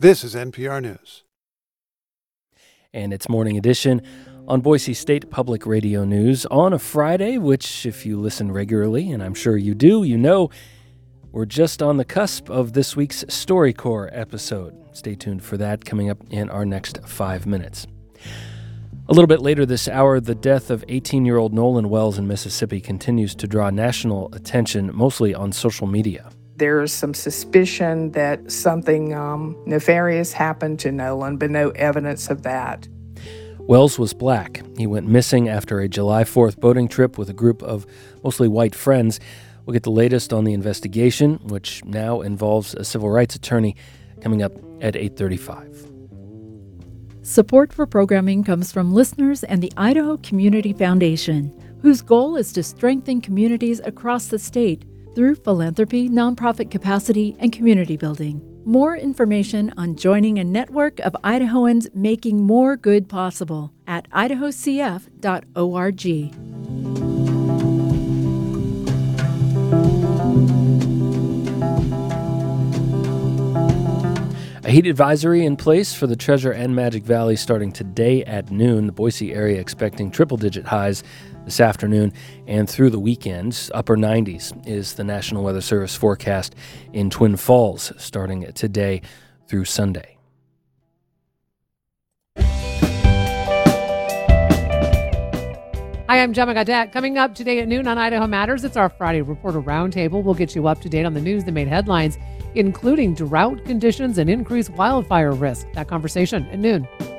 This is NPR News. And it's Morning Edition on Boise State Public Radio News on a Friday, which, if you listen regularly, and I'm sure you do, you know we're just on the cusp of this week's StoryCorps episode. Stay tuned for that coming up in our next 5 minutes. A little bit later this hour, the death of 18-year-old Nolan Wells in Mississippi continues to draw national attention, mostly on social media. There's some suspicion that something nefarious happened to Nolan, but no evidence of that. Wells was black. He went missing after a July 4th boating trip with a group of mostly white friends. We'll get the latest on the investigation, which now involves a civil rights attorney, coming up at 8:35. Support for programming comes from listeners and the Idaho Community Foundation, whose goal is to strengthen communities across the state through philanthropy, nonprofit capacity, and community building. More information on joining a network of Idahoans making more good possible at idahocf.org. A heat advisory in place for the Treasure and Magic Valley starting today at noon. The Boise area expecting triple-digit highs this afternoon and through the weekend. Upper 90s is the National Weather Service forecast in Twin Falls starting today through Sunday. Hi, I'm Gemma Gaudette. Coming up today at noon on Idaho Matters, it's our Friday Reporter Roundtable. We'll get you up to date on the news that made headlines, including drought conditions and increased wildfire risk. That conversation at noon.